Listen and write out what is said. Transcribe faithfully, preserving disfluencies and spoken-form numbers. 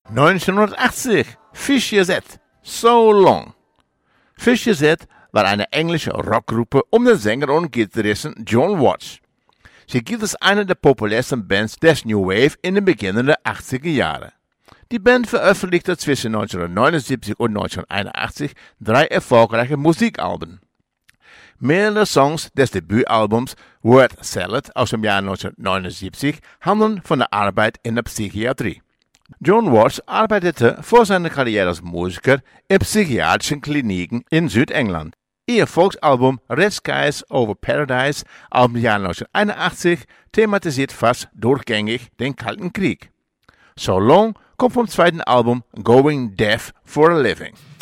neunzehnhundertachtzig, Fish Gazette, So Long. Fish Gazette war eine englische Rockgruppe um den Sänger und Gitarristen John Watts. Sie gilt als eine der populärsten Bands des New Wave in den beginnenden achtziger Jahre. Die Band veröffentlichte zwischen neunzehnhundertneunundsiebzig und neunzehnhunderteinundachtzig drei erfolgreiche Musikalben. Mehrere Songs des Debütalbums Word Salad aus dem Jahr neunzehnhundertneunundsiebzig handeln von der Arbeit in der Psychiatrie. John Watts arbeitete vor seiner Karriere als Musiker in psychiatrischen Kliniken in Südengland. Ihr Volksalbum Red Skies Over Paradise aus dem Jahr neunzehnhunderteinundachtzig thematisiert fast durchgängig den Kalten Krieg. So Long kommt vom zweiten Album Going Deaf for a Living.